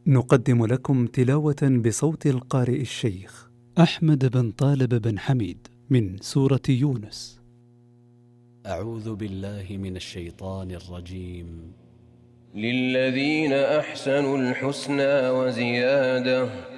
نقدم لكم تلاوة بصوت القارئ الشيخ أحمد بن طالب بن حميد من سورة يونس. أعوذ بالله من الشيطان الرجيم. للذين أحسنوا الحسنى وزيادة